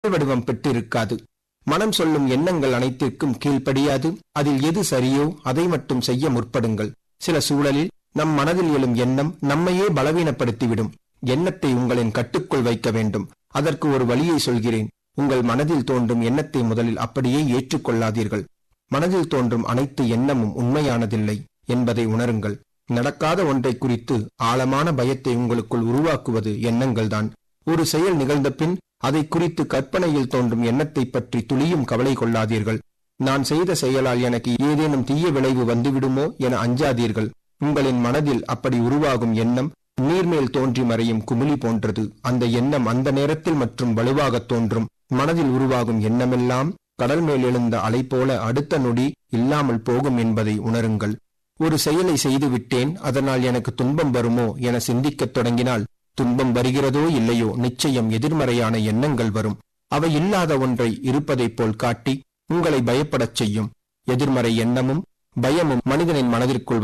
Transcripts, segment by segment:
வடிவம் பெற்றிருக்காது. மனம் சொல்லும் எண்ணங்கள் அனைத்திற்கும் கீழ்ப்படியாது. அதில் எது சரியோ அதை மட்டும் செய்ய முற்படுங்கள். சில சூழலில் நம் மனதில் எழும் எண்ணம் நம்மையே பலவீனப்படுத்திவிடும். எண்ணத்தை உங்களின் கட்டுக்குள் வைக்க வேண்டும். அதற்கு ஒரு வழியை சொல்கிறேன். உங்கள் மனதில் தோன்றும் எண்ணத்தை முதலில் அப்படியே ஏற்றுக்கொள்ளாதீர்கள். மனதில் தோன்றும் அனைத்து எண்ணமும் உண்மையானதில்லை என்பதை உணருங்கள். நடக்காத ஒன்றை குறித்து ஆழமான பயத்தை உங்களுக்குள் உருவாக்குவது எண்ணங்கள்தான். ஒரு செயல் நிகழ்ந்த பின் அதை குறித்து கற்பனையில் தோன்றும் எண்ணத்தை பற்றி துளியும் கவலை கொள்ளாதீர்கள். நான் செய்த செயலால் எனக்கு ஏதேனும் தீய விளைவு வந்துவிடுமோ என அஞ்சாதீர்கள். உங்களின் மனதில் அப்படி உருவாகும் எண்ணம் நீர்மேல் தோன்றி மறையும் குமிழி போன்றது. அந்த எண்ணம் அந்த நேரத்தில் மற்றும் வலுவாக தோன்றும். மனதில் உருவாகும் எண்ணமெல்லாம் கடல் மேல் எழுந்த அலை போல அடுத்த நொடி இல்லாமல் போகும் என்பதை உணருங்கள். ஒரு செயலை செய்துவிட்டேன், அதனால் எனக்கு துன்பம் வருமோ என சிந்திக்கத் தொடங்கினால் துன்பம் வருகிறதோ இல்லையோ நிச்சயம் எதிர்மறையான எண்ணங்கள் வரும். அவை இல்லாத ஒன்றை இருப்பதைப் போல் காட்டி உங்களை பயப்படச் செய்யும். எதிர்மறை எண்ணமும் பயமும் மனிதனின் மனதிற்குள்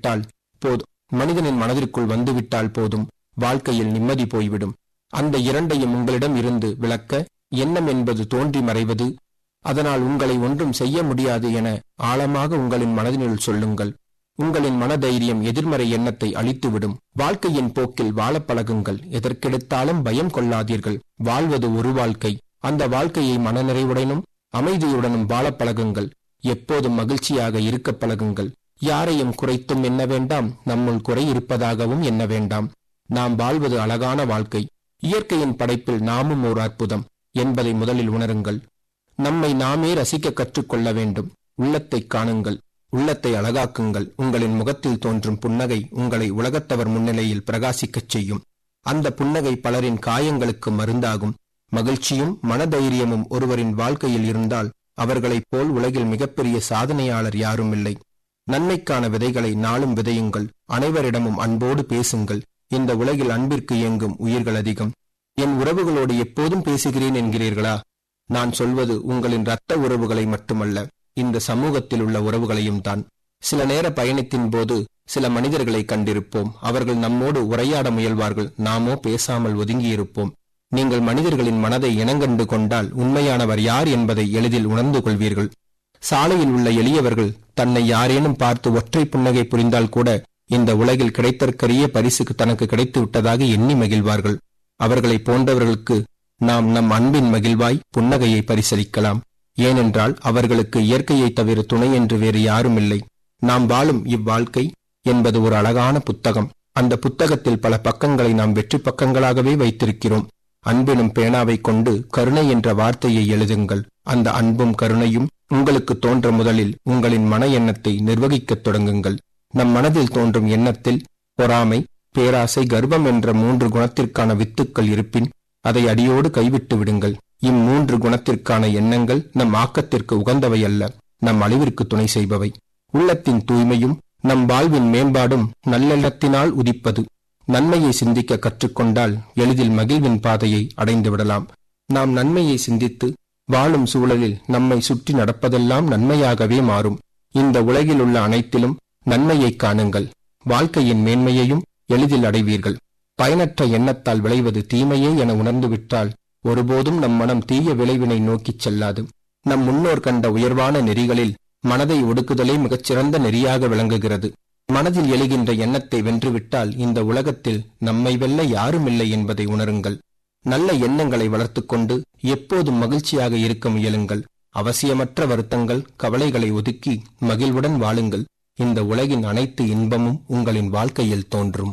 வந்துவிட்டால் போதும், வாழ்க்கையில் நிம்மதி போய்விடும். அந்த இரண்டையும் உங்களிடம் இருந்து விளக்க எண்ணம் என்பது தோன்றி மறைவது, அதனால் உங்களை ஒன்றும் செய்ய முடியாது என ஆழமாக உங்களின் மனதினுள் சொல்லுங்கள். உங்களின் மனதைரியம் எதிர்மறை எண்ணத்தை அழித்துவிடும். வாழ்க்கையின் போக்கில் வாழ பழகுங்கள். எதற்கெடுத்தாலும் பயம் கொள்ளாதீர்கள். வாழ்வது ஒரு வாழ்க்கை. அந்த வாழ்க்கையை மனநிறைவுடனும் அமைதியுடனும் வாழ பழகுங்கள். எப்போதும் மகிழ்ச்சியாக இருக்க பழகுங்கள். யாரையும் குறைத்தும் எண்ண வேண்டாம், நம்முள் குறை இருப்பதாகவும் எண்ண வேண்டாம். நாம் வாழ்வது அழகான வாழ்க்கை. இயற்கையின் படைப்பில் நாமும் ஒரு அற்புதம் என்பதை முதலில் உணருங்கள். நம்மை நாமே ரசிக்க கற்றுக்கொள்ள வேண்டும். உள்ளத்தை காணுங்கள், உள்ளத்தை அழகாக்குங்கள். உங்களின் முகத்தில் தோன்றும் புன்னகை உங்களை உலகத்தவர் முன்னிலையில் பிரகாசிக்கச் செய்யும். அந்த புன்னகை பலரின் காயங்களுக்கு மருந்தாகும். மகிழ்ச்சியும் மனதைரியமும் ஒருவரின் வாழ்க்கையில் இருந்தால் அவர்களைப் போல் உலகில் மிகப்பெரிய சாதனையாளர் யாரும் இல்லை. நன்மைக்கான விதைகளை நாளும் விதையுங்கள். அனைவரிடமும் அன்போடு பேசுங்கள். இந்த உலகில் அன்பிற்கு இயங்கும் உயிர்கள் அதிகம். என் உறவுகளோடு எப்போதும் பேசுகிறேன் என்கிறீர்களா? நான் சொல்வது உங்களின் இரத்த உறவுகளை மட்டுமல்ல, இந்த சமூகத்தில் உள்ள உறவுகளையும் தான். சில நேர பயணத்தின் போது சில மனிதர்களை கண்டிருப்போம். அவர்கள் நம்மோடு உரையாட முயல்வார்கள், நாமோ பேசாமல் ஒதுங்கியிருப்போம். நீங்கள் மனிதர்களின் மனதை இனங்கண்டு கொண்டால் உண்மையானவர் யார் என்பதை எளிதில் உணர்ந்து கொள்வீர்கள். சாலையில் உள்ள எளியவர்கள் தன்னை யாரேனும் பார்த்து ஒற்றை புன்னகை புரிந்தால் கூட இந்த உலகில் கிடைத்தற்கரிய பரிசுக்கு தனக்கு கிடைத்து விட்டதாக எண்ணி மகிழ்வார்கள். அவர்களை போன்றவர்களுக்கு நாம் நம் அன்பின் மகிழ்வாய் புன்னகையை பரிசளிக்கலாம். ஏனென்றால் அவர்களுக்கு இயற்கையை தவிர துணை என்று வேறு யாரும் இல்லை. நாம் வாழும் இவ்வாழ்க்கை என்பது ஒரு அழகான புத்தகம். அந்த புத்தகத்தில் பல பக்கங்களை நாம் வெற்றி பக்கங்களாகவே வைத்திருக்கிறோம். அன்பெனும் பேனாவை கொண்டு கருணை என்ற வார்த்தையை எழுதுங்கள். அந்த அன்பும் கருணையும் உங்களுக்கு தோன்ற முதலில் உங்களின் மன எண்ணத்தை நிர்வகிக்கத் தொடங்குங்கள். நம் மனதில் தோன்றும் எண்ணத்தில் பொறாமை, பேராசை, கர்வம் என்ற 3 குணத்திற்கான வித்துக்கள் இருப்பின் அதை அடியோடு கைவிட்டு விடுங்கள். இம்3 குணத்திற்கான எண்ணங்கள் நம் ஆக்கத்திற்கு உகந்தவை அல்ல, நம் அழிவிற்கு துணை செய்பவை. உள்ளத்தின் தூய்மையும் நம் வாழ்வின் மேம்பாடும் நல்லெண்ணத்தினால் உதிப்பது. நன்மையை சிந்திக்க கற்றுக்கொண்டால் எளிதில் மகிழ்வின் பாதையை அடைந்து விடலாம். நாம் நன்மையை சிந்தித்து வாழும் சூழலில் நம்மை சுற்றி நடப்பதெல்லாம் நன்மையாகவே மாறும். இந்த உலகில் உள்ள அனைத்திலும் நன்மையை காணுங்கள். வாழ்க்கையின் மேன்மையையும் எளிதில் அடைவீர்கள். பயனற்ற எண்ணத்தால் விளைவது தீமையே என உணர்ந்துவிட்டால் ஒருபோதும் நம் மனம் தீய விளைவினை நோக்கிச் செல்லாது. நம் முன்னோர் கண்ட உயர்வான நெறிகளில் மனதை ஒடுக்குதலே மிகச்சிறந்த நெறியாக விளங்குகிறது. மனதில் எழுகின்ற எண்ணத்தை வென்றுவிட்டால் இந்த உலகத்தில் நம்மை வெல்ல யாரும் இல்லை என்பதை உணருங்கள். நல்ல எண்ணங்களை வளர்த்துக்கொண்டு எப்போதும் மகிழ்ச்சியாக இருக்க முயலுங்கள். அவசியமற்ற வருத்தங்கள், கவலைகளை ஒதுக்கி மகிழ்வுடன் வாழுங்கள். இந்த உலகின் அனைத்து இன்பமும் உங்களின் வாழ்க்கையில் தோன்றும்.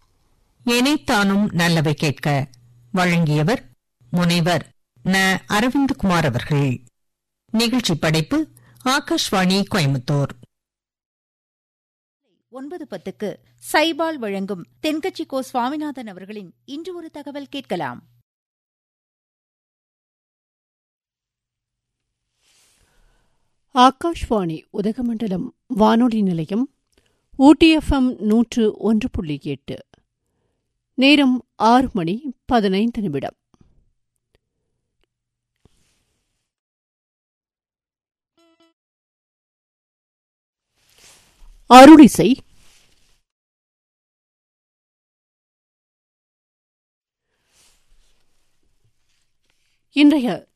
இணைத்தானும் நல்லவை கேட்க வழங்கியவர் முனைவர் ந. அரவிந்த்குமார் அவர்கள். நிகழ்ச்சி படைப்பு ஆகாஷ்வாணி கோயம்புத்தூர். 9:10 சைபால் வழங்கும் தென்கட்சி கோ சுவாமிநாதன் அவர்களின் இன்று ஒரு தகவல் கேட்கலாம். ஆகாஷ்வாணி உதகமண்டலம் வானொலி நிலையம், ஊட்டி FM 101.8. நேரம் 6:15. அருளிசை. இன்றைய